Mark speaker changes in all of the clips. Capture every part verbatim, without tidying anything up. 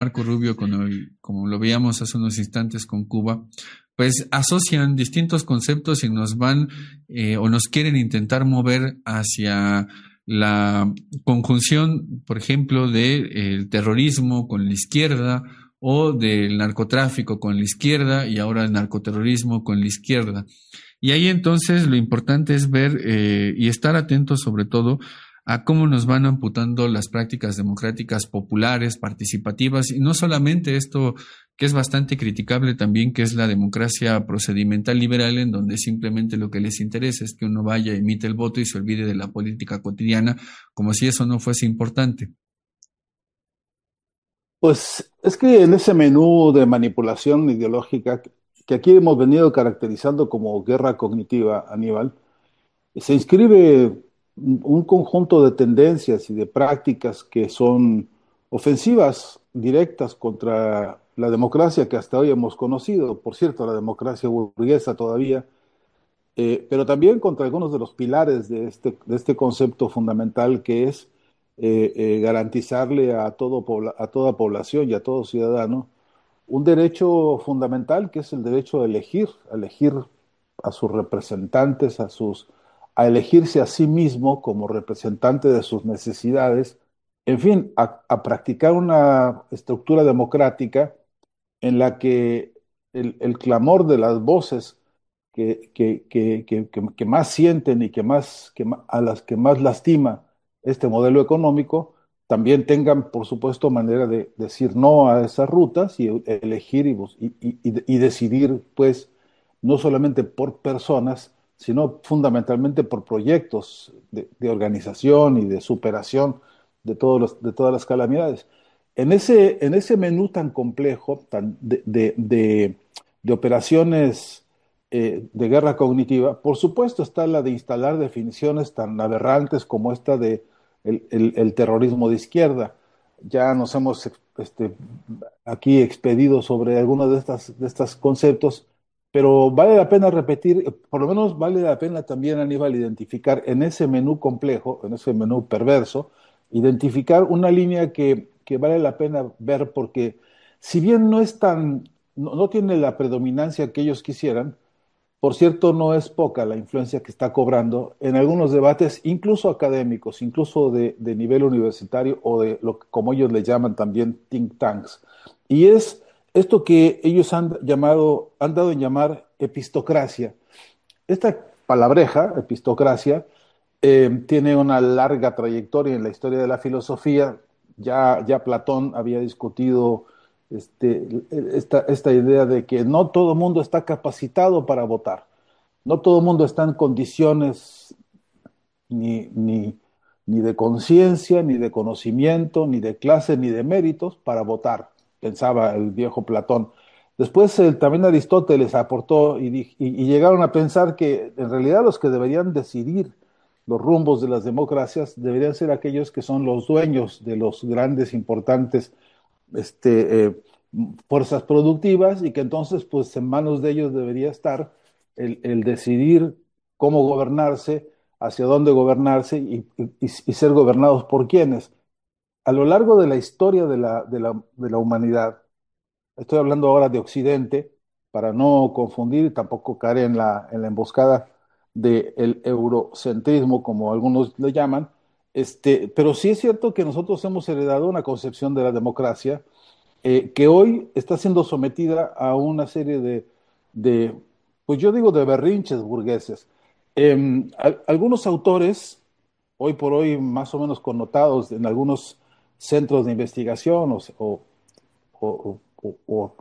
Speaker 1: Marco Rubio, con el, como lo veíamos hace unos instantes con Cuba, pues asocian distintos conceptos y nos van eh, o nos quieren intentar mover hacia la conjunción, por ejemplo, del terrorismo con la izquierda o del narcotráfico con la izquierda y ahora el narcoterrorismo con la izquierda. Y ahí entonces lo importante es ver eh, y estar atentos sobre todo a cómo nos van amputando las prácticas democráticas populares, participativas, y no solamente esto que es bastante criticable también, que es la democracia procedimental liberal, en donde simplemente lo que les interesa es que uno vaya, emite el voto y se olvide de la política cotidiana, como si eso no fuese importante.
Speaker 2: Pues es que en ese menú de manipulación ideológica que aquí hemos venido caracterizando como guerra cognitiva, Aníbal, se inscribe un conjunto de tendencias y de prácticas que son ofensivas directas contra la democracia que hasta hoy hemos conocido, por cierto, la democracia burguesa todavía, eh, pero también contra algunos de los pilares de este, de este concepto fundamental que es eh, eh, garantizarle a, todo, pobla- a toda población y a todo ciudadano un derecho fundamental que es el derecho a elegir, a elegir a sus representantes, a sus, a elegirse a sí mismo como representante de sus necesidades, en fin, a, a practicar una estructura democrática en la que el, el clamor de las voces que, que, que, que, que- que más sienten y que más, que ma- a las que más lastima este modelo económico, también tengan, por supuesto, manera de decir no a esas rutas y elegir y, bus- y, y- y- y decidir, pues, no solamente por personas, sino fundamentalmente por proyectos de, de organización y de superación de, todos los, de todas las calamidades. En ese, en ese menú tan complejo tan de, de, de- de operaciones eh, de guerra cognitiva, por supuesto está la de instalar definiciones tan aberrantes como esta de el, el- el terrorismo de izquierda. Ya nos hemos este, aquí expedido sobre algunos de estas, de estos conceptos, pero vale la pena repetir, por lo menos vale la pena también, Aníbal, identificar en ese menú complejo, en ese menú perverso, identificar una línea que, que vale la pena ver porque si bien no es tan, no, no tiene la predominancia que ellos quisieran, por cierto, no es poca la influencia que está cobrando en algunos debates, incluso académicos, incluso de, de nivel universitario o de lo que, como ellos le llaman también, think tanks. Y es esto que ellos han llamado, han dado en llamar epistocracia. Esta palabreja, epistocracia, eh, tiene una larga trayectoria en la historia de la filosofía. Ya, ya Platón había discutido este, esta, esta idea de que no todo el mundo está capacitado para votar, no todo el mundo está en condiciones ni, ni, ni de conciencia, ni de conocimiento, ni de clase, ni de méritos para votar, pensaba el viejo Platón. Después eh, también Aristóteles aportó y, di- y, y llegaron a pensar que en realidad los que deberían decidir los rumbos de las democracias deberían ser aquellos que son los dueños de los grandes, importantes este, eh, fuerzas productivas y que entonces pues en manos de ellos debería estar el, el decidir cómo gobernarse, hacia dónde gobernarse y, y- y ser gobernados por quienes. A lo largo de la historia de la, de la, de la humanidad, estoy hablando ahora de Occidente, para no confundir y tampoco caer en la, en la emboscada del eurocentrismo, como algunos le llaman, este, pero sí es cierto que nosotros hemos heredado una concepción de la democracia eh, que hoy está siendo sometida a una serie de, de, pues yo digo, de berrinches burgueses. Eh, al- algunos autores, hoy por hoy más o menos connotados en algunos centros de investigación o, o- o- o- o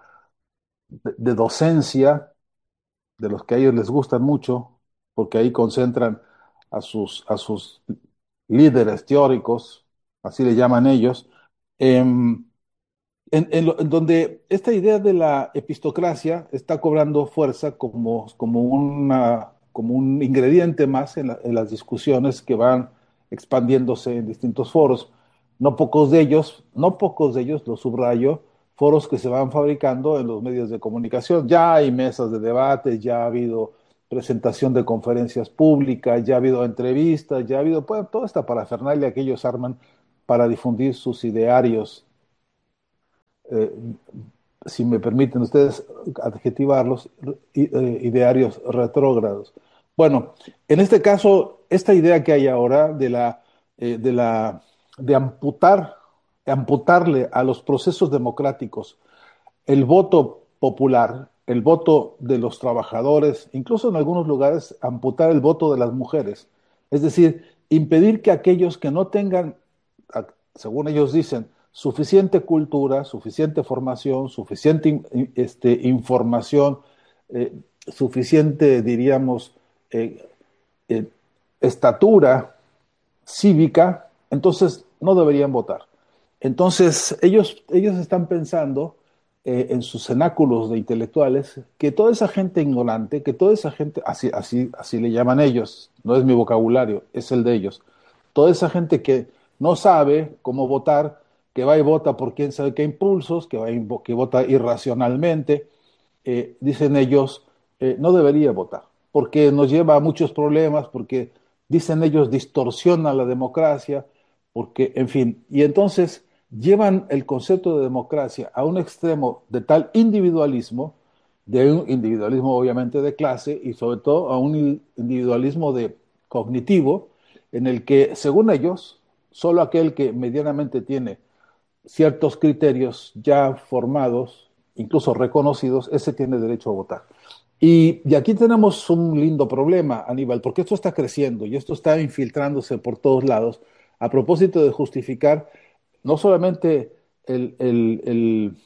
Speaker 2: de, de docencia, de los que a ellos les gustan mucho, porque ahí concentran a sus, a sus líderes teóricos, así le llaman ellos, em, en, en lo- en donde esta idea de la epistocracia está cobrando fuerza como, como, una, como un ingrediente más en, la- en las discusiones que van expandiéndose en distintos foros. No pocos de ellos, no pocos de ellos, lo subrayo, foros que se van fabricando en los medios de comunicación. Ya hay mesas de debate, ya ha habido presentación de conferencias públicas, ya ha habido entrevistas, ya ha habido pues, toda esta parafernalia que ellos arman para difundir sus idearios eh, si me permiten ustedes adjetivarlos, idearios retrógrados. Bueno, en este caso, esta idea que hay ahora de la, eh, de la, de amputar, de amputarle a los procesos democráticos el voto popular, el voto de los trabajadores, incluso en algunos lugares amputar el voto de las mujeres, es decir, impedir que aquellos que no tengan, según ellos dicen, suficiente cultura, suficiente formación, suficiente este, información, eh, suficiente, diríamos, eh, eh, estatura cívica, entonces no deberían votar. Entonces ellos, ellos están pensando eh, en sus cenáculos de intelectuales que toda esa gente ignorante, que toda esa gente, así, así, así le llaman ellos, no es mi vocabulario, es el de ellos, toda esa gente que no sabe cómo votar, que va y vota por quién sabe qué impulsos, que, va y, que vota irracionalmente, eh, dicen ellos, eh, no debería votar, porque nos lleva a muchos problemas, porque, dicen ellos, distorsiona la democracia, porque, en fin, y entonces llevan el concepto de democracia a un extremo de tal individualismo, de un individualismo obviamente de clase, y sobre todo a un individualismo de cognitivo, en el que, según ellos, solo aquel que medianamente tiene ciertos criterios ya formados, incluso reconocidos, ese tiene derecho a votar. Y, y aquí tenemos un lindo problema, Aníbal, porque esto está creciendo y esto está infiltrándose por todos lados a propósito de justificar no solamente el, el, el,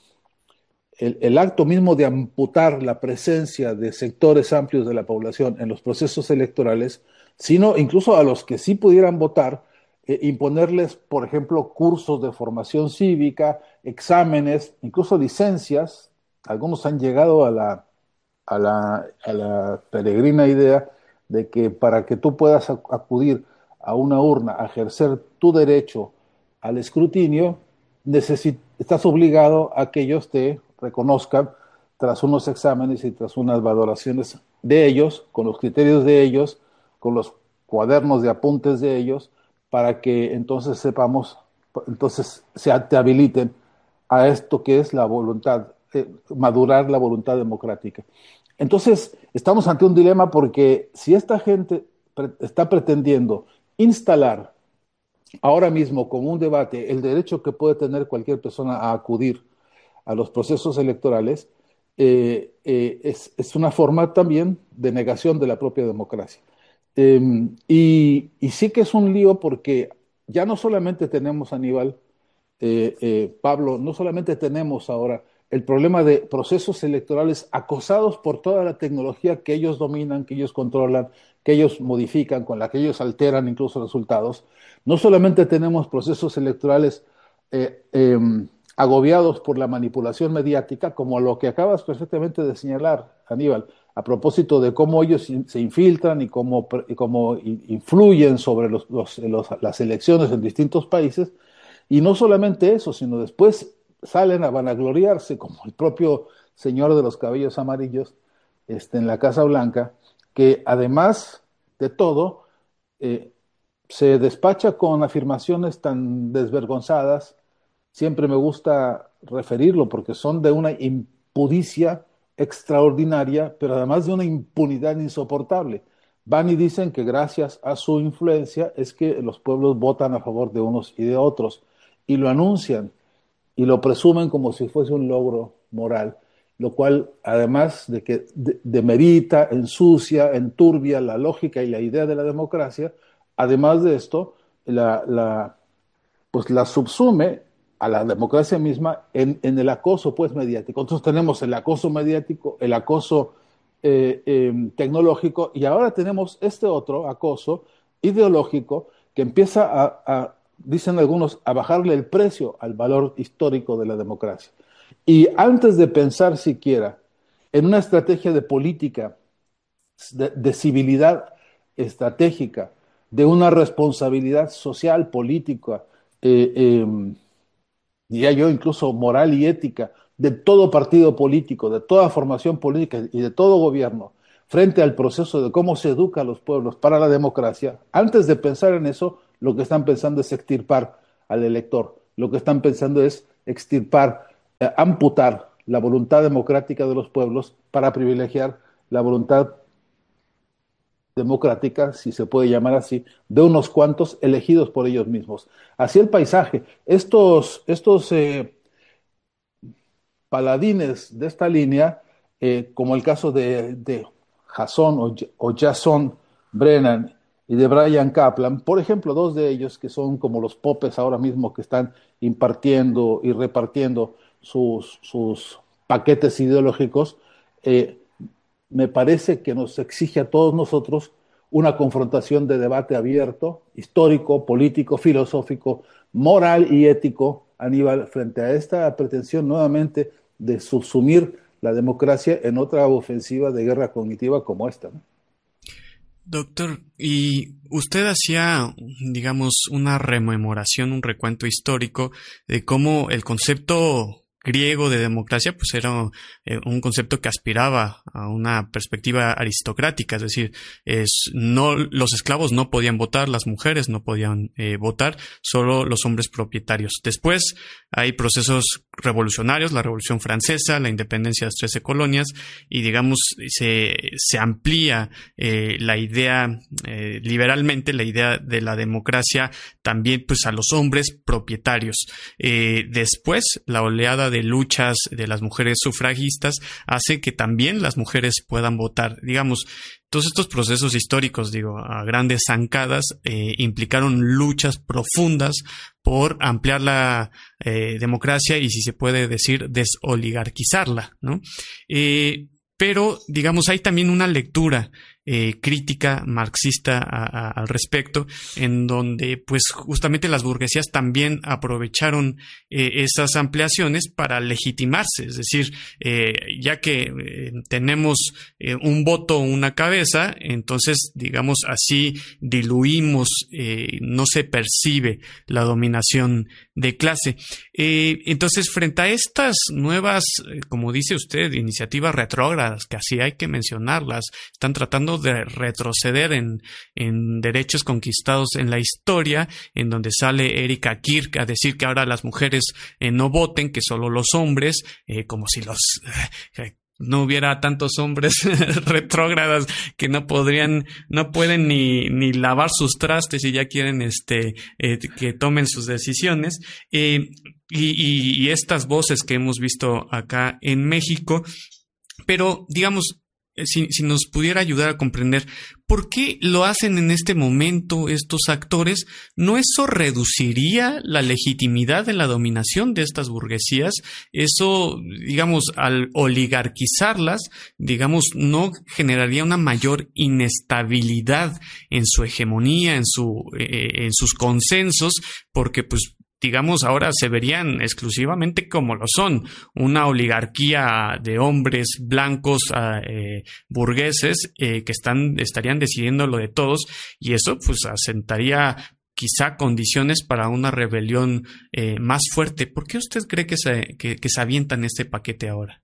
Speaker 2: el, el acto mismo de amputar la presencia de sectores amplios de la población en los procesos electorales, sino incluso a los que sí pudieran votar, eh, imponerles, por ejemplo, cursos de formación cívica, exámenes, incluso licencias. Algunos han llegado a la, a la, a la peregrina idea de que para que tú puedas acudir a una urna a ejercer tu derecho al escrutinio, necesit- estás obligado a que ellos te reconozcan tras unos exámenes y tras unas valoraciones de ellos, con los criterios de ellos, con los cuadernos de apuntes de ellos, para que entonces sepamos, entonces se te habiliten a esto que es la voluntad, eh, madurar la voluntad democrática. Entonces, estamos ante un dilema porque si esta gente pre- está pretendiendo instalar ahora mismo como un debate el derecho que puede tener cualquier persona a acudir a los procesos electorales, eh, eh, es, es, una forma también de negación de la propia democracia. Eh, y, y sí que es un lío porque ya no solamente tenemos, Aníbal, eh, eh, Pablo, no solamente tenemos ahora el problema de procesos electorales acosados por toda la tecnología que ellos dominan, que ellos controlan, que ellos modifican, con la que ellos alteran incluso resultados. No solamente tenemos procesos electorales eh, eh, agobiados por la manipulación mediática, como lo que acabas perfectamente de señalar, Aníbal, a propósito de cómo ellos se infiltran y cómo, y cómo influyen sobre los, los, los, las elecciones en distintos países. Y no solamente eso, sino después salen a vanagloriarse, como el propio señor de los cabellos amarillos este, en la Casa Blanca, que además de todo, eh, se despacha con afirmaciones tan desvergonzadas. Siempre me gusta referirlo porque son de una impudicia extraordinaria, pero además de una impunidad insoportable. Van y dicen que gracias a su influencia es que los pueblos votan a favor de unos y de otros, y lo anuncian y lo presumen como si fuese un logro moral, lo cual, además de que demerita, ensucia, enturbia la lógica y la idea de la democracia, además de esto, la, la, pues la subsume a la democracia misma en, en el acoso pues mediático. Entonces tenemos el acoso mediático, el acoso eh, eh, tecnológico, y ahora tenemos este otro acoso ideológico que empieza a, a, dicen algunos, a bajarle el precio al valor histórico de la democracia. Y antes de pensar siquiera en una estrategia de política, de, de civilidad estratégica, de una responsabilidad social, política, eh, eh, diría yo incluso moral y ética, de todo partido político, de toda formación política y de todo gobierno, frente al proceso de cómo se educa a los pueblos para la democracia, antes de pensar en eso, lo que están pensando es extirpar al elector, lo que están pensando es extirpar eh, amputar la voluntad democrática de los pueblos para privilegiar la voluntad democrática, si se puede llamar así, de unos cuantos elegidos por ellos mismos. Así el paisaje. Estos, estos eh, paladines de esta línea, eh, como el caso de, de Jason o, o Jason Brennan y de Brian Kaplan, por ejemplo, dos de ellos que son como los popes ahora mismo que están impartiendo y repartiendo sus, sus paquetes ideológicos, eh, me parece que nos exige a todos nosotros una confrontación de debate abierto, histórico, político, filosófico, moral y ético, Aníbal, frente a esta pretensión nuevamente de subsumir la democracia en otra ofensiva de guerra cognitiva como esta, ¿no?
Speaker 3: Doctor, y usted hacía, digamos, una rememoración, un recuento histórico de cómo el concepto griego de democracia pues era eh, un concepto que aspiraba a una perspectiva aristocrática, es decir, es, no, los esclavos no podían votar, las mujeres no podían eh, votar, solo los hombres propietarios. Después hay procesos revolucionarios, la Revolución Francesa, la independencia de las trece colonias, y digamos se, se amplía eh, la idea, eh, liberalmente la idea de la democracia también pues a los hombres propietarios. Eh, después la oleada de luchas de las mujeres sufragistas hace que también las mujeres puedan votar. Digamos, todos estos procesos históricos, digo, a grandes zancadas, eh, implicaron luchas profundas por ampliar la eh, democracia y, si se puede decir, desoligarquizarla, ¿no? Eh, pero, digamos, hay también una lectura eh, crítica marxista a, a, al respecto, en donde pues justamente las burguesías también aprovecharon eh, esas ampliaciones para legitimarse, es decir, eh, ya que eh, tenemos eh, un voto o una cabeza, entonces digamos así diluimos, eh, no se percibe la dominación de clase. Eh, entonces, frente a estas nuevas, eh, como dice usted, iniciativas retrógradas, que así hay que mencionarlas, están tratando de retroceder en, en derechos conquistados en la historia, en donde sale Erika Kirk a decir que ahora las mujeres eh, no voten, que solo los hombres, eh, como si los... Eh, no hubiera tantos hombres retrógradas que no podrían, no pueden ni, ni lavar sus trastes y ya quieren este eh, que tomen sus decisiones. Eh, y, y, y estas voces que hemos visto acá en México, pero digamos, Si, si nos pudiera ayudar a comprender por qué lo hacen en este momento estos actores, ¿no eso reduciría la legitimidad de la dominación de estas burguesías? Eso, digamos, al oligarquizarlas, digamos, ¿no generaría una mayor inestabilidad en su hegemonía, en su, eh, en sus consensos? Porque, pues, digamos, ahora se verían exclusivamente como lo son, una oligarquía de hombres blancos eh, burgueses eh, que están estarían decidiendo lo de todos, y eso pues asentaría quizá condiciones para una rebelión eh, más fuerte. ¿Por qué usted cree que se, que, que se avientan este paquete ahora?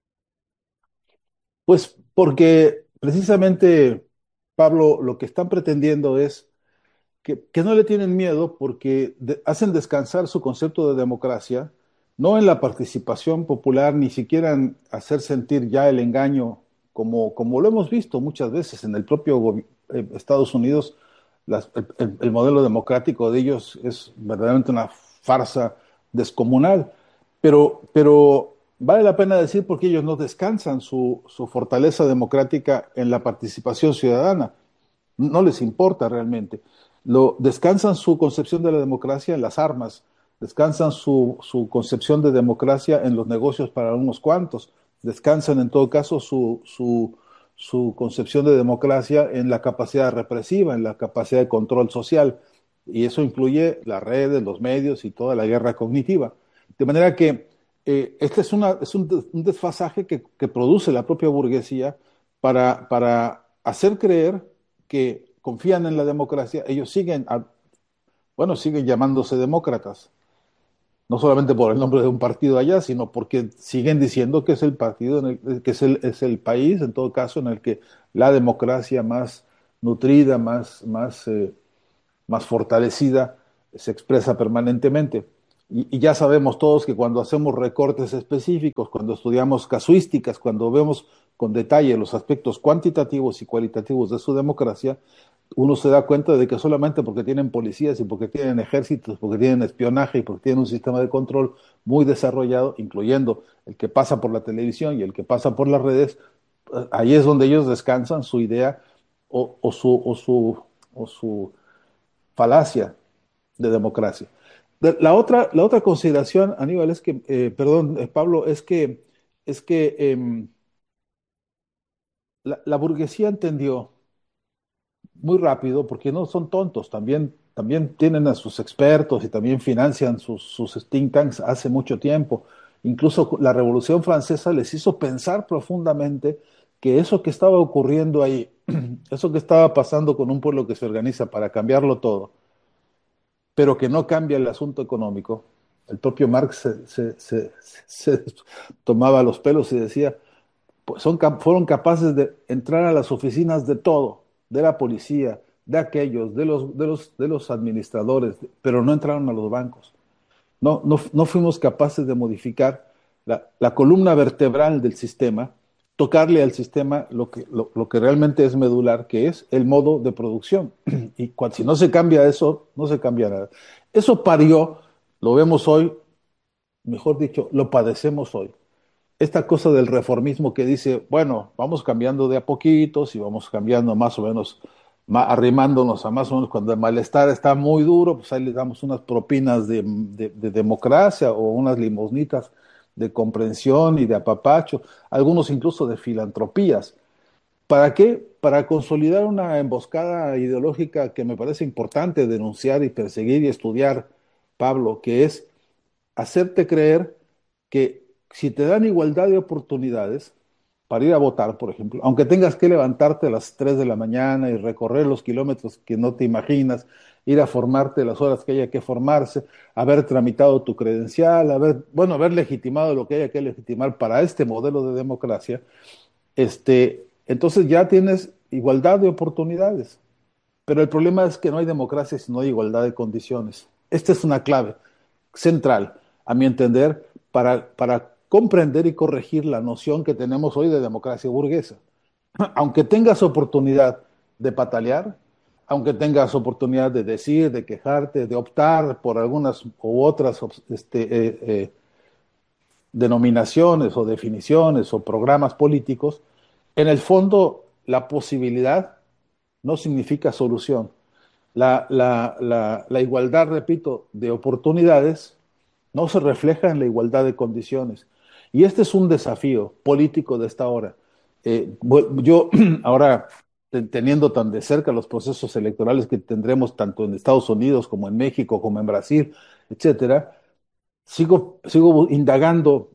Speaker 2: Pues porque precisamente, Pablo, lo que están pretendiendo es que, que no le tienen miedo porque de, hacen descansar su concepto de democracia, no en la participación popular, ni siquiera en hacer sentir ya el engaño, como, como lo hemos visto muchas veces en el propio eh, Estados Unidos. Las, el, el, el modelo democrático de ellos es verdaderamente una farsa descomunal, pero, pero vale la pena decir porque ellos no descansan su, su fortaleza democrática en la participación ciudadana, no les importa realmente. Lo, descansan su concepción de la democracia en las armas, descansan su, su concepción de democracia en los negocios para unos cuantos, descansan en todo caso su, su, su concepción de democracia en la capacidad represiva, en la capacidad de control social, y eso incluye las redes, los medios y toda la guerra cognitiva. De manera que eh, este es, una, es un, un desfasaje que, que produce la propia burguesía para, para hacer creer que confían en la democracia. Ellos siguen, a, bueno, siguen llamándose demócratas, no solamente por el nombre de un partido allá, sino porque siguen diciendo que es el partido, en el, que es el, es el país, en todo caso, en el que la democracia más nutrida, más, más, eh, más fortalecida, se expresa permanentemente. Y, y ya sabemos todos que cuando hacemos recortes específicos, cuando estudiamos casuísticas, cuando vemos con detalle los aspectos cuantitativos y cualitativos de su democracia, uno se da cuenta de que solamente porque tienen policías y porque tienen ejércitos, porque tienen espionaje y porque tienen un sistema de control muy desarrollado, incluyendo el que pasa por la televisión y el que pasa por las redes, ahí es donde ellos descansan su idea o, o, su, o, su, o su falacia de democracia. La otra, la otra consideración, Aníbal, es que, eh, perdón, eh, Pablo, es que, es que eh, la, la burguesía entendió muy rápido, porque no son tontos, también, también tienen a sus expertos y también financian sus, sus think tanks hace mucho tiempo. Incluso la Revolución Francesa les hizo pensar profundamente que eso que estaba ocurriendo ahí, eso que estaba pasando con un pueblo que se organiza para cambiarlo todo, pero que no cambia el asunto económico. El propio Marx se, se, se, se tomaba los pelos y decía, pues son, fueron capaces de entrar a las oficinas de todo, de la policía, de aquellos, de los, de los, de los administradores, pero no entraron a los bancos. No, no, no fuimos capaces de modificar la, la columna vertebral del sistema, tocarle al sistema lo que, lo, lo que realmente es medular, que es el modo de producción. Y cuando, si no se cambia eso, no se cambia nada. Eso parió, lo vemos hoy, mejor dicho, lo padecemos hoy. Esta cosa del reformismo que dice, bueno, vamos cambiando de a poquitos y vamos cambiando más o menos, arrimándonos a más o menos cuando el malestar está muy duro, pues ahí le damos unas propinas de, de, de democracia o unas limosnitas de comprensión y de apapacho, algunos incluso de filantropías. ¿Para qué? Para consolidar una emboscada ideológica que me parece importante denunciar y perseguir y estudiar, Pablo, que es hacerte creer que si te dan igualdad de oportunidades para ir a votar, por ejemplo, aunque tengas que levantarte a las tres de la mañana y recorrer los kilómetros que no te imaginas, ir a formarte las horas que haya que formarse, haber tramitado tu credencial, haber, bueno, haber legitimado lo que haya que legitimar para este modelo de democracia, este, entonces ya tienes igualdad de oportunidades. Pero el problema es que no hay democracia si no hay igualdad de condiciones. Esta es una clave central, a mi entender, para, para comprender y corregir la noción que tenemos hoy de democracia burguesa. Aunque tengas oportunidad de patalear, aunque tengas oportunidad de decir, de quejarte, de optar por algunas u otras este, eh, eh, denominaciones o definiciones o programas políticos, en el fondo la posibilidad no significa solución. La, la, la, la igualdad, repito, de oportunidades no se refleja en la igualdad de condiciones. Y este es un desafío político de esta hora. Eh, yo ahora, teniendo tan de cerca los procesos electorales que tendremos tanto en Estados Unidos como en México, como en Brasil, etcétera, sigo, sigo indagando.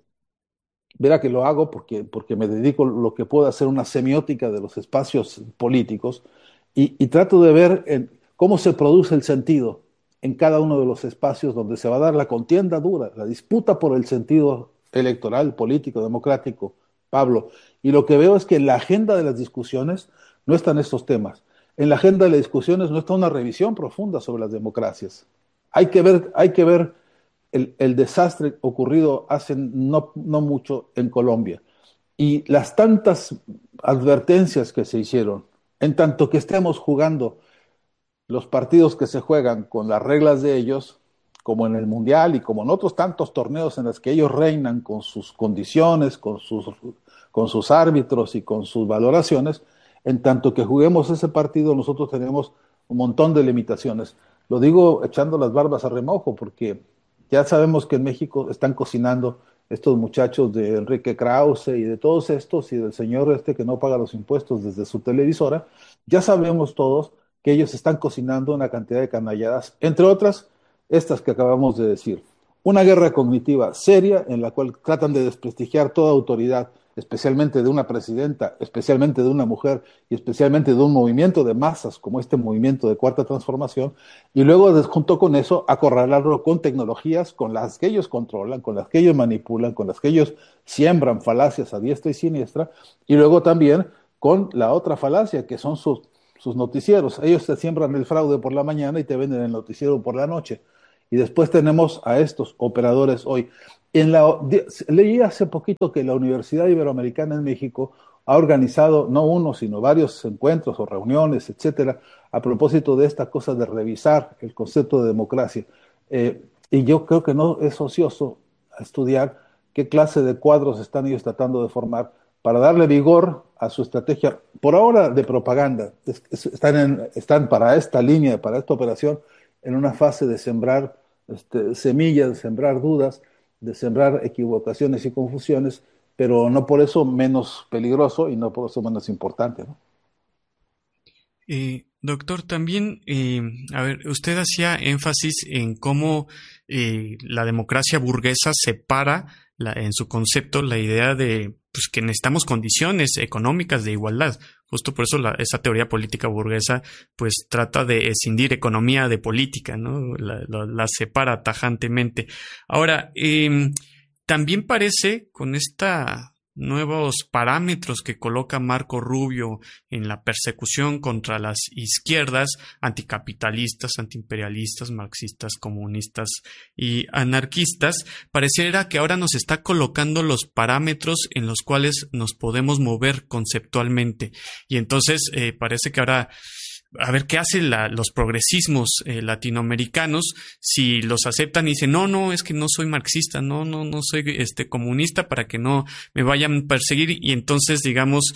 Speaker 2: Verá que lo hago porque, porque me dedico lo que puedo a hacer una semiótica de los espacios políticos y, y trato de ver en cómo se produce el sentido en cada uno de los espacios donde se va a dar la contienda dura, la disputa por el sentido electoral, político, democrático, Pablo. Y lo que veo es que en la agenda de las discusiones no están estos temas. En la agenda de las discusiones no está una revisión profunda sobre las democracias. Hay que ver, hay que ver el, el desastre ocurrido hace no, no mucho en Colombia y las tantas advertencias que se hicieron, en tanto que estemos jugando los partidos que se juegan con las reglas de ellos, como en el Mundial y como en otros tantos torneos en los que ellos reinan con sus condiciones, con sus, con sus árbitros y con sus valoraciones, en tanto que juguemos ese partido nosotros tenemos un montón de limitaciones. Lo digo echando las barbas a remojo porque ya sabemos que en México están cocinando estos muchachos de Enrique Krause y de todos estos y del señor este que no paga los impuestos desde su televisora. Ya sabemos todos que ellos están cocinando una cantidad de canalladas, entre otras, estas que acabamos de decir. Una guerra cognitiva seria en la cual tratan de desprestigiar toda autoridad, especialmente de una presidenta, especialmente de una mujer y especialmente de un movimiento de masas como este movimiento de Cuarta Transformación, y luego junto con eso acorralarlo con tecnologías con las que ellos controlan, con las que ellos manipulan, con las que ellos siembran falacias a diestra y siniestra, y luego también con la otra falacia que son sus, sus noticieros. Ellos te siembran el fraude por la mañana y te venden el noticiero por la noche. y después tenemos a estos operadores hoy. En la, leí hace poquito que la Universidad Iberoamericana en México ha organizado no uno, sino varios encuentros o reuniones, etcétera, a propósito de esta cosa de revisar el concepto de democracia. Eh, y yo creo que no es ocioso estudiar qué clase de cuadros están ellos tratando de formar para darle vigor a su estrategia, por ahora de propaganda. Es, es, están, en, están para esta línea, para esta operación, en una fase de sembrar este, semillas, de sembrar dudas, de sembrar equivocaciones y confusiones, pero no por eso menos peligroso y no por eso menos importante, ¿no?
Speaker 3: Eh, doctor, también, eh, a ver, usted hacía énfasis en cómo eh, la democracia burguesa separa la, en su concepto la idea de pues, que necesitamos condiciones económicas de igualdad. Justo por eso la, esa teoría política burguesa pues trata de escindir economía de política, ¿no? La, la, la separa tajantemente. Ahora, eh, también parece con esta nuevos parámetros que coloca Marco Rubio en la persecución contra las izquierdas anticapitalistas, antiimperialistas, marxistas, comunistas y anarquistas, pareciera que ahora nos está colocando los parámetros en los cuales nos podemos mover conceptualmente. Y entonces eh, parece que ahora a ver qué hacen la, los progresismos eh, latinoamericanos, si los aceptan y dicen, no, no, es que no soy marxista, no, no, no soy este comunista para que no me vayan a perseguir, y entonces, digamos,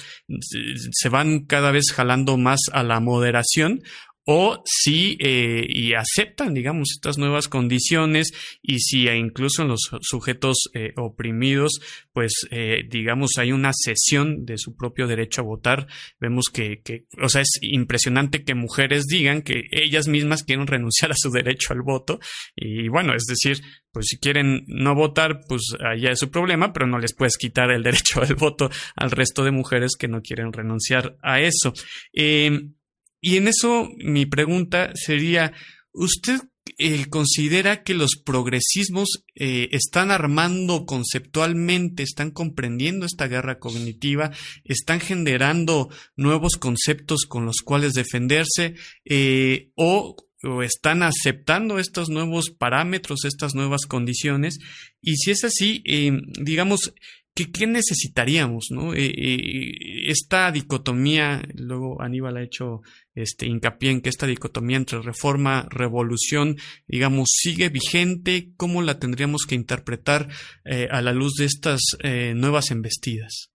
Speaker 3: se van cada vez jalando más a la moderación, o si eh, y aceptan, digamos, estas nuevas condiciones, y si e incluso en los sujetos eh, oprimidos, pues, eh, digamos, hay una cesión de su propio derecho a votar. Vemos que, que, o sea, es impresionante que mujeres digan que ellas mismas quieren renunciar a su derecho al voto, y bueno, es decir, pues si quieren no votar, pues allá es su problema, pero no les puedes quitar el derecho al voto al resto de mujeres que no quieren renunciar a eso. Eh, Y en eso mi pregunta sería, ¿usted eh, considera que los progresismos eh, están armando conceptualmente, están comprendiendo esta guerra cognitiva, están generando nuevos conceptos con los cuales defenderse, eh, o, o están aceptando estos nuevos parámetros, estas nuevas condiciones? Y si es así, eh, digamos, ¿Qué, ¿Qué necesitaríamos, no? Eh, eh, esta dicotomía, luego Aníbal ha hecho este hincapié en que esta dicotomía entre reforma, revolución, digamos, sigue vigente. ¿Cómo la tendríamos que interpretar eh, a la luz de estas eh, nuevas embestidas?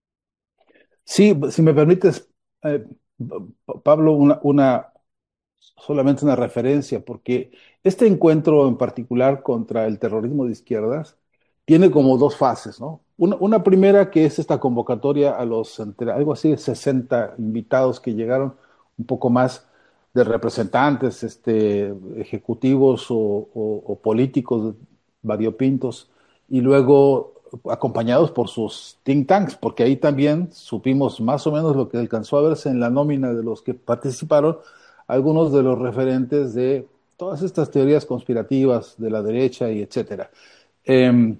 Speaker 2: Sí, si me permites, eh, Pablo, una, una, solamente una referencia, porque este encuentro en particular contra el terrorismo de izquierdas tiene como dos fases, ¿no? Una, una primera que es esta convocatoria a los, entre, algo así, sesenta invitados que llegaron, un poco más de representantes, este, ejecutivos o, o, o políticos variopintos, y luego acompañados por sus think tanks, porque ahí también supimos más o menos lo que alcanzó a verse en la nómina de los que participaron, algunos de los referentes de todas estas teorías conspirativas de la derecha y etcétera. Eh,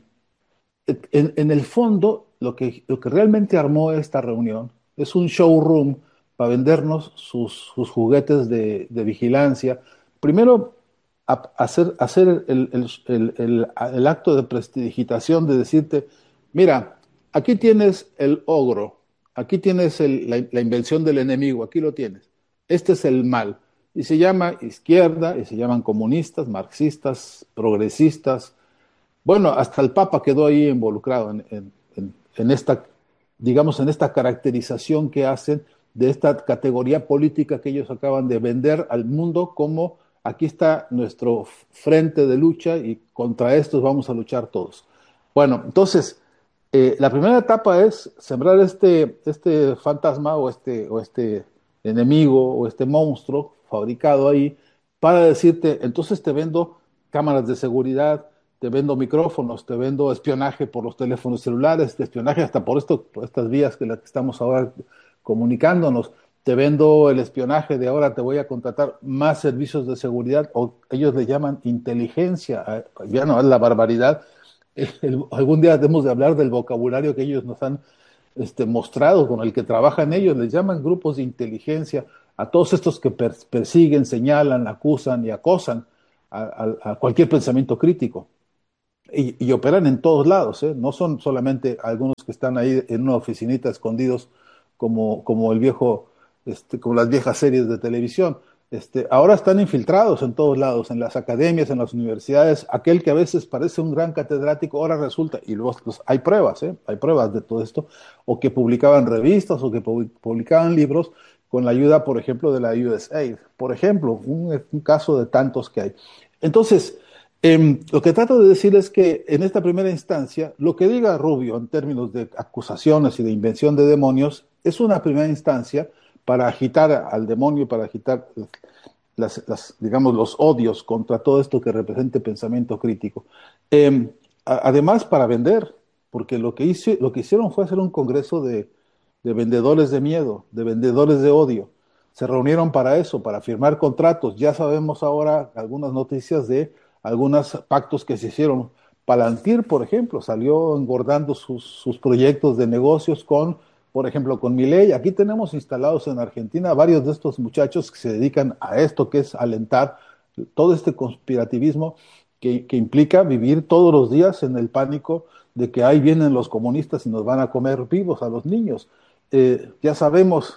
Speaker 2: En, en el fondo, lo que, lo que realmente armó esta reunión es un showroom para vendernos sus, sus juguetes de, de vigilancia. Primero, a, hacer, hacer el, el, el, el, el acto de prestidigitación de decirte, mira, aquí tienes el ogro, aquí tienes el, la, la invención del enemigo, aquí lo tienes. Este es el mal. Y se llama izquierda, y se llaman comunistas, marxistas, progresistas. Bueno, hasta el Papa quedó ahí involucrado en, en, en, en esta, digamos, en esta caracterización que hacen de esta categoría política que ellos acaban de vender al mundo como aquí está nuestro frente de lucha y contra estos vamos a luchar todos. Bueno, entonces, eh, la primera etapa es sembrar este, este fantasma o este, o este enemigo o este monstruo fabricado ahí para decirte, entonces te vendo cámaras de seguridad, te vendo micrófonos, te vendo espionaje por los teléfonos celulares, espionaje hasta por, esto, por estas vías que, la que estamos ahora comunicándonos, te vendo el espionaje de ahora te voy a contratar más servicios de seguridad, o ellos le llaman inteligencia, ya no es la barbaridad. El, el, algún día debemos de hablar del vocabulario que ellos nos han este, mostrado, con el que trabajan ellos, les llaman grupos de inteligencia a todos estos que per, persiguen, señalan, acusan y acosan a, a cualquier pensamiento crítico. Y, y operan en todos lados, ¿eh? No son solamente algunos que están ahí en una oficinita escondidos como, como el viejo, este, como las viejas series de televisión. Este, ahora están infiltrados en todos lados, en las academias, en las universidades. Aquel que a veces parece un gran catedrático, ahora resulta, y luego pues, hay pruebas, ¿eh? Hay pruebas de todo esto, o que publicaban revistas o que publicaban libros con la ayuda, por ejemplo, de la U S A I D. Por ejemplo, un, un caso de tantos que hay. Entonces, Eh, lo que trato de decir es que en esta primera instancia, lo que diga Rubio en términos de acusaciones y de invención de demonios es una primera instancia para agitar al demonio, para agitar las, las, digamos, los odios contra todo esto que represente pensamiento crítico. Eh, a, además, para vender, porque lo que, hice, lo que hicieron fue hacer un congreso de, de vendedores de miedo, de vendedores de odio. Se reunieron para eso, para firmar contratos. Ya sabemos ahora algunas noticias de algunos pactos que se hicieron. Palantir, por ejemplo, salió engordando sus, sus proyectos de negocios con, por ejemplo, con Milei. Aquí tenemos instalados en Argentina varios de estos muchachos que se dedican a esto, que es alentar todo este conspirativismo que, que implica vivir todos los días en el pánico de que ahí vienen los comunistas y nos van a comer vivos a los niños. Eh, ya sabemos.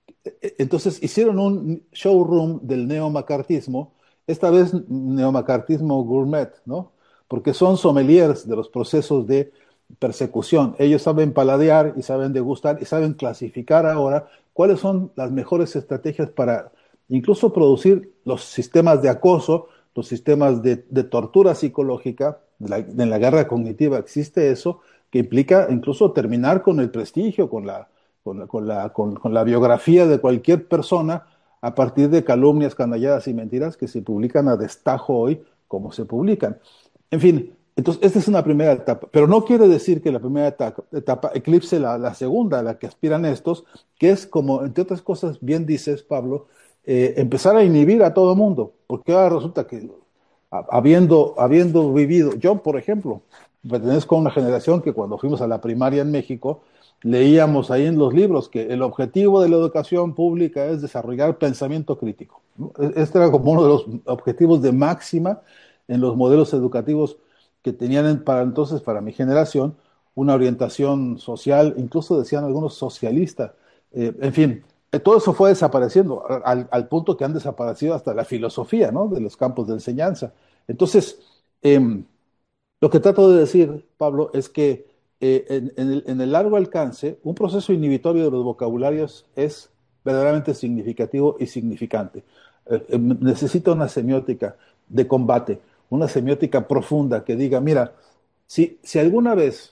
Speaker 2: Entonces hicieron un showroom del neomacartismo, esta vez neomacartismo gourmet, ¿no? Porque son sommeliers de los procesos de persecución. Ellos saben paladear y saben degustar y saben clasificar ahora cuáles son las mejores estrategias para incluso producir los sistemas de acoso, los sistemas de, de tortura psicológica. De la, en la guerra cognitiva existe eso, que implica incluso terminar con el prestigio, con la Con la, con, la, con, con la biografía de cualquier persona a partir de calumnias, canalladas y mentiras que se publican a destajo hoy como se publican. En fin, entonces esta es una primera etapa, pero no quiere decir que la primera etapa, etapa eclipse la, la segunda a la que aspiran estos, que es como, entre otras cosas, bien dices, Pablo, eh, empezar a inhibir a todo mundo, porque ahora resulta que habiendo, habiendo vivido, yo por ejemplo, pertenezco a una generación que cuando fuimos a la primaria en México, leíamos ahí en los libros que el objetivo de la educación pública es desarrollar pensamiento crítico, ¿no? Este era como uno de los objetivos de máxima en los modelos educativos que tenían para entonces, para mi generación, una orientación social, incluso decían algunos socialista. Eh, en fin, todo eso fue desapareciendo, al, al punto que han desaparecido hasta la filosofía, ¿no? De los campos de enseñanza. Entonces, eh, lo que trato de decir, Pablo, es que eh, en, en, el, en el largo alcance, un proceso inhibitorio de los vocabularios es verdaderamente significativo y significante. Eh, eh, necesita una semiótica de combate, una semiótica profunda que diga, mira, si, si alguna vez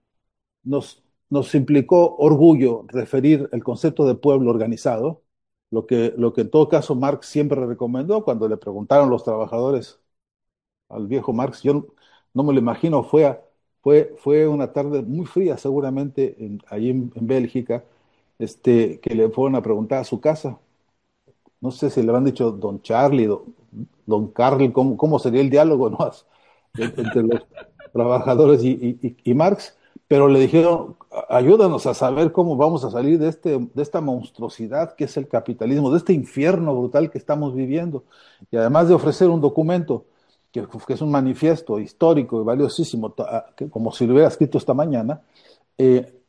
Speaker 2: nos, nos implicó orgullo referir el concepto de pueblo organizado, lo que, lo que en todo caso Marx siempre recomendó cuando le preguntaron los trabajadores al viejo Marx, yo no me lo imagino, fue, a, fue, fue una tarde muy fría seguramente en, allí en, en Bélgica, este, que le fueron a preguntar a su casa, no sé si le han dicho don Charlie, don, don Carl, ¿cómo, cómo sería el diálogo, ¿no? entre los trabajadores y, y, y Marx, pero le dijeron, ayúdanos a saber cómo vamos a salir de, este, de esta monstruosidad que es el capitalismo, de este infierno brutal que estamos viviendo, y además de ofrecer un documento que, que es un manifiesto histórico y valiosísimo, que, como si lo hubiera escrito esta mañana, eh,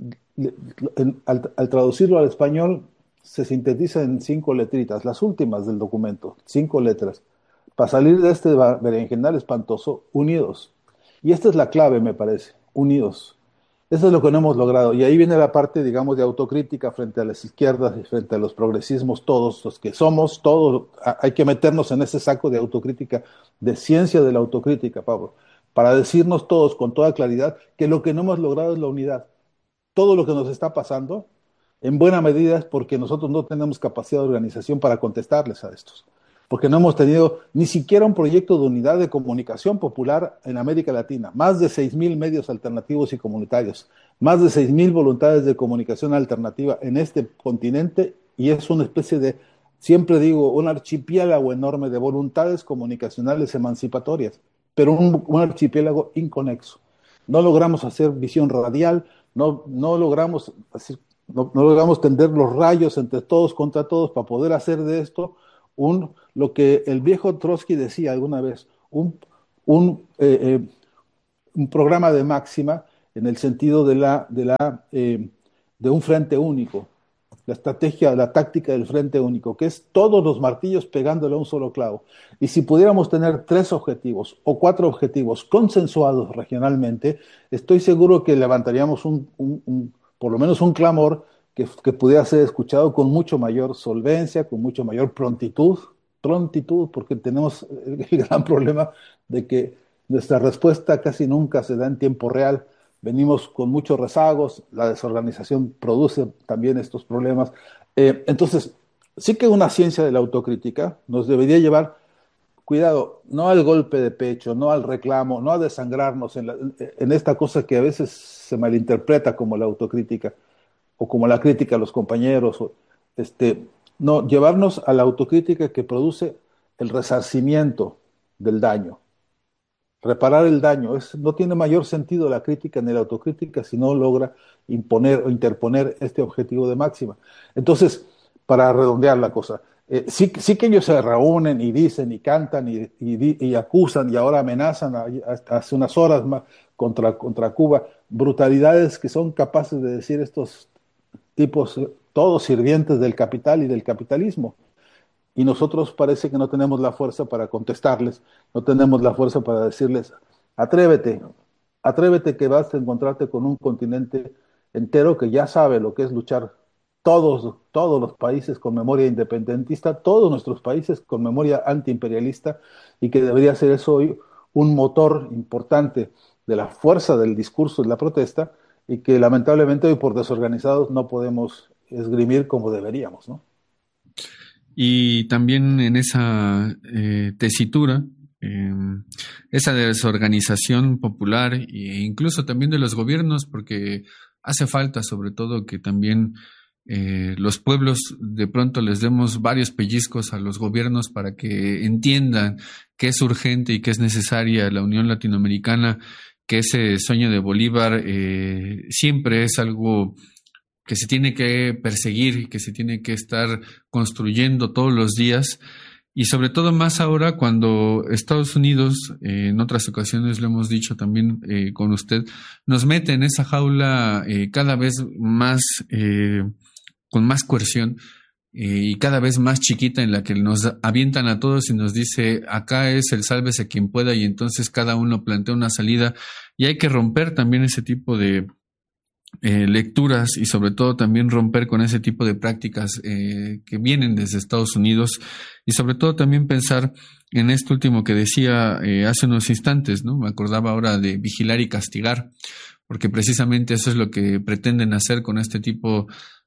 Speaker 2: en, al, al traducirlo al español se sintetiza en cinco letritas, las últimas del documento, cinco letras, para salir de este berenjenal espantoso, unidos. Y esta es la clave, me parece, unidos. Eso es lo que no hemos logrado. Y ahí viene la parte, digamos, de autocrítica frente a las izquierdas y frente a los progresismos, todos los que somos, todos, hay que meternos en ese saco de autocrítica, de ciencia de la autocrítica, Pablo, para decirnos todos con toda claridad que lo que no hemos logrado es la unidad. Todo lo que nos está pasando, en buena medida es porque nosotros no tenemos capacidad de organización para contestarles a estos. Porque no hemos tenido ni siquiera un proyecto de unidad de comunicación popular en América Latina. Más de seis mil medios alternativos y comunitarios, más de seis mil voluntades de comunicación alternativa en este continente, y es una especie de, siempre digo, un archipiélago enorme de voluntades comunicacionales emancipatorias, pero un, un archipiélago inconexo. No logramos hacer visión radial, no, no logramos hacer, no, no logramos tender los rayos entre todos contra todos para poder hacer de esto un, lo que el viejo Trotsky decía alguna vez, un, un, eh, eh, un programa de máxima en el sentido de, la, de, la, eh, de un frente único, la estrategia, la táctica del frente único, que es todos los martillos pegándole a un solo clavo. Y si pudiéramos tener tres objetivos o cuatro objetivos consensuados regionalmente, estoy seguro que levantaríamos un, un, un, por lo menos un clamor que, que pudiera ser escuchado con mucho mayor solvencia, con mucho mayor prontitud, prontitud, porque tenemos el gran problema de que nuestra respuesta casi nunca se da en tiempo real. Venimos con muchos rezagos, la desorganización produce también estos problemas. Eh, entonces, sí que una ciencia de la autocrítica nos debería llevar, cuidado, no al golpe de pecho, no al reclamo, no a desangrarnos en, la, en esta cosa que a veces se malinterpreta como la autocrítica o como la crítica a los compañeros. O, este, no, llevarnos a la autocrítica que produce el resarcimiento del daño. Reparar el daño. Es, no tiene mayor sentido la crítica ni la autocrítica si no logra imponer o interponer este objetivo de máxima. Entonces, para redondear la cosa, eh, sí, sí que ellos se reúnen y dicen y cantan y, y, y acusan y ahora amenazan a, a, hace unas horas más contra, contra Cuba, brutalidades que son capaces de decir estos tipos, eh, todos sirvientes del capital y del capitalismo. Y nosotros parece que no tenemos la fuerza para contestarles, no tenemos la fuerza para decirles, atrévete, atrévete que vas a encontrarte con un continente entero que ya sabe lo que es luchar, todos, todos los países con memoria independentista, todos nuestros países con memoria antiimperialista, y que debería ser eso hoy un motor importante de la fuerza del discurso de la protesta, y que lamentablemente hoy por desorganizados no podemos esgrimir como deberíamos, ¿no?
Speaker 1: Y también en esa eh, tesitura, eh, esa desorganización popular e incluso también de los gobiernos, porque hace falta sobre todo que también eh, los pueblos de pronto les demos varios pellizcos a los gobiernos para que entiendan que es urgente y que es necesaria la Unión Latinoamericana, que ese sueño de Bolívar eh, siempre es algo que se tiene que perseguir, que se tiene que estar construyendo todos los días, y sobre todo más ahora cuando Estados Unidos, eh, en otras ocasiones lo hemos dicho también eh, con usted, nos mete en esa jaula eh, cada vez más, eh, con más coerción, eh, y cada vez más chiquita, en la que nos avientan a todos y nos dice, acá es el sálvese quien pueda, y entonces cada uno plantea una salida, y hay que romper también ese tipo de Eh, lecturas y sobre todo también romper con ese tipo de prácticas eh, que vienen desde Estados Unidos, y sobre todo también pensar en esto último que decía eh, hace unos instantes, ¿no? Me acordaba ahora de vigilar y castigar, porque precisamente eso es lo que pretenden hacer con este tipo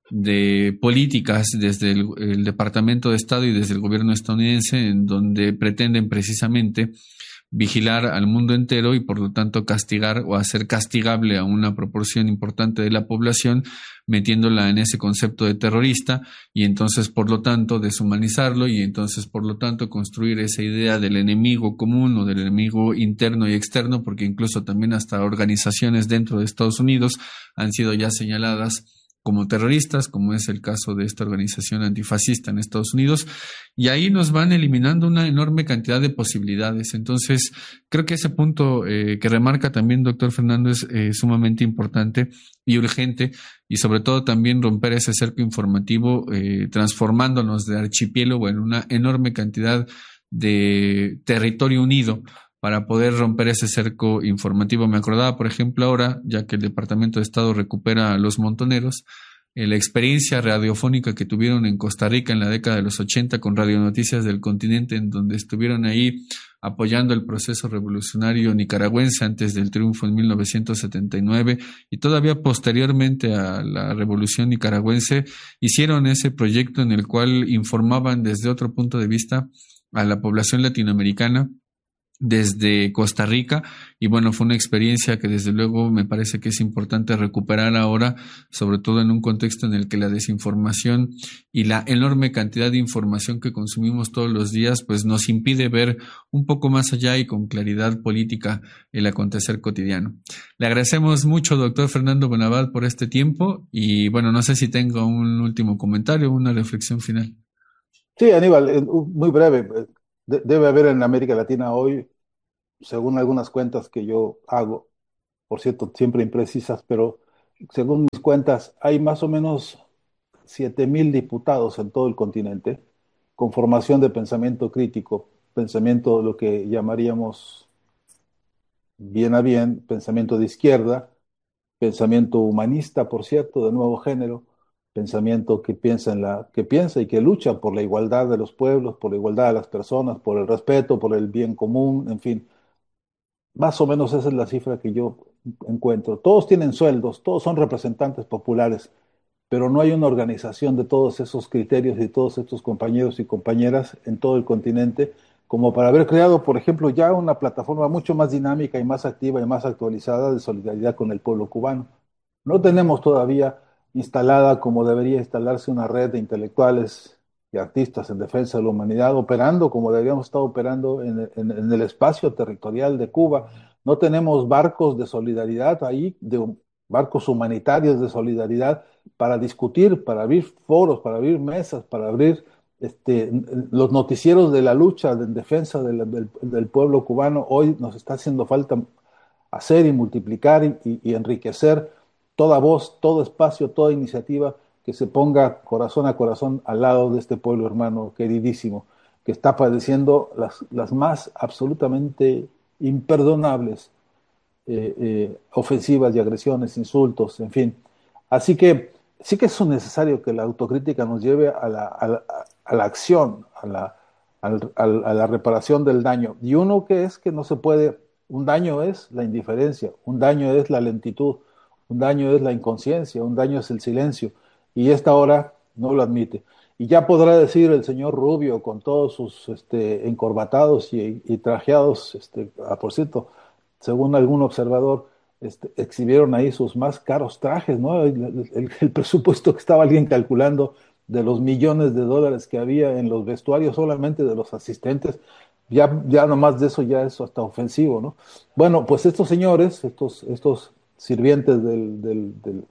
Speaker 1: de políticas desde el, el Departamento de Estado y desde el gobierno estadounidense, en donde pretenden precisamente vigilar al mundo entero y por lo tanto castigar o hacer castigable a una proporción importante de la población, metiéndola en ese concepto de terrorista, y entonces por lo tanto deshumanizarlo, y entonces por lo tanto construir esa idea del enemigo común o del enemigo interno y externo, porque incluso también hasta organizaciones dentro de Estados Unidos han sido ya señaladas como terroristas, como es el caso de esta organización antifascista en Estados Unidos, y ahí nos van eliminando una enorme cantidad de posibilidades. Entonces, creo que ese punto eh, que remarca también doctor Fernando es eh, sumamente importante y urgente, y sobre todo también romper ese cerco informativo, eh, transformándonos de archipiélago en una enorme cantidad de territorio unido, para poder romper ese cerco informativo. Me acordaba, por ejemplo, ahora, ya que el Departamento de Estado recupera a los montoneros, eh, la experiencia radiofónica que tuvieron en Costa Rica en la década de los ochenta con Radio Noticias del Continente, en donde estuvieron ahí apoyando el proceso revolucionario nicaragüense antes del triunfo en mil novecientos setenta y nueve, y todavía posteriormente a la revolución nicaragüense, hicieron ese proyecto en el cual informaban desde otro punto de vista a la población latinoamericana desde Costa Rica, y bueno, fue una experiencia que desde luego me parece que es importante recuperar ahora, sobre todo en un contexto en el que la desinformación y la enorme cantidad de información que consumimos todos los días pues nos impide ver un poco más allá y con claridad política el acontecer cotidiano. Le agradecemos mucho, doctor Fernando Bonabad, por este tiempo, y bueno, no sé si tenga un último comentario o una reflexión final.
Speaker 2: Sí, Aníbal, muy breve. De- debe haber en América Latina hoy, según algunas cuentas que yo hago, por cierto, siempre imprecisas, pero según mis cuentas, hay más o menos siete mil diputados en todo el continente con formación de pensamiento crítico, pensamiento de lo que llamaríamos bien a bien, pensamiento de izquierda, pensamiento humanista, por cierto, de nuevo género, pensamiento que piensa en la, que piensa y que lucha por la igualdad de los pueblos, por la igualdad de las personas, por el respeto, por el bien común, en fin. Más o menos esa es la cifra que yo encuentro. Todos tienen sueldos, todos son representantes populares, pero no hay una organización de todos esos criterios y todos estos compañeros y compañeras en todo el continente como para haber creado, por ejemplo, ya una plataforma mucho más dinámica y más activa y más actualizada de solidaridad con el pueblo cubano. No tenemos todavía instalada como debería instalarse una red de intelectuales y artistas en defensa de la humanidad, operando como deberíamos estar operando en, en- en el espacio territorial de Cuba. No tenemos barcos de solidaridad ahí, de barcos humanitarios de solidaridad para discutir, para abrir foros, para abrir mesas, para abrir este, los noticieros de la lucha en defensa del, del- del pueblo cubano. Hoy nos está haciendo falta hacer y multiplicar y, y- y enriquecer toda voz, todo espacio, toda iniciativa que se ponga corazón a corazón al lado de este pueblo hermano queridísimo, que está padeciendo las, las más absolutamente imperdonables eh, eh, ofensivas y agresiones, insultos, en fin. Así que sí que es necesario que la autocrítica nos lleve a la, a la, a la acción, a la, al- al- a la reparación del daño. Y uno que es que no se puede, un daño es la indiferencia, un daño es la lentitud, un daño es la inconsciencia, un daño es el silencio. Y esta hora no lo admite. Y ya podrá decir el señor Rubio con todos sus este, encorbatados y, y trajeados, este, ah, por cierto, según algún observador, este, exhibieron ahí sus más caros trajes, ¿no? El, el- el presupuesto que estaba alguien calculando de los millones de dólares que había en los vestuarios solamente de los asistentes, ya, ya nomás de eso ya es hasta ofensivo, ¿no? Bueno, pues estos señores, estos, estos sirvientes del, del, del,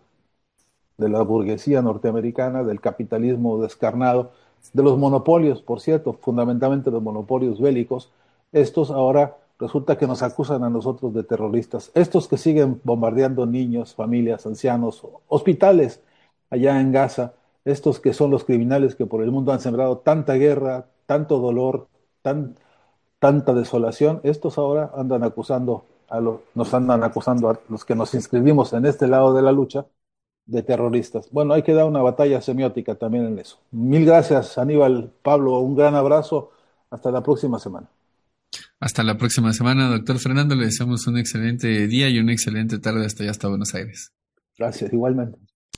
Speaker 2: de la burguesía norteamericana, del capitalismo descarnado, de los monopolios, por cierto, fundamentalmente los monopolios bélicos, estos ahora resulta que nos acusan a nosotros de terroristas. Estos que siguen bombardeando niños, familias, ancianos, hospitales allá en Gaza, estos que son los criminales que por el mundo han sembrado tanta guerra, tanto dolor, tan, tanta desolación, estos ahora andan acusando a los, nos andan acusando a los que nos inscribimos en este lado de la lucha de terroristas. Bueno, hay que dar una batalla semiótica también en eso. Mil gracias, Aníbal, Pablo, un gran abrazo. Hasta la próxima semana.
Speaker 1: Hasta la próxima semana, doctor Fernando. Le deseamos un excelente día y una excelente tarde hasta allá, hasta Buenos Aires.
Speaker 2: Gracias, igualmente.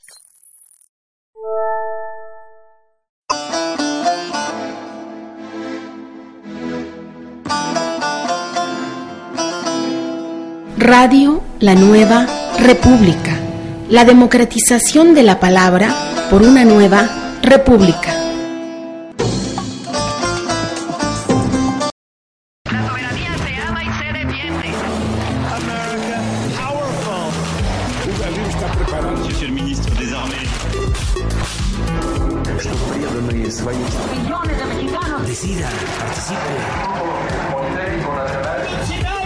Speaker 4: Radio La Nueva República. La democratización de la palabra por una nueva república.
Speaker 5: La soberanía se ama y se defiende.
Speaker 6: America, powerful.
Speaker 7: Vous avez está preparado.
Speaker 6: Monsieur le ministre des Armées.
Speaker 5: Millones de mexicanos.
Speaker 8: Decida, participe.
Speaker 5: Nacional.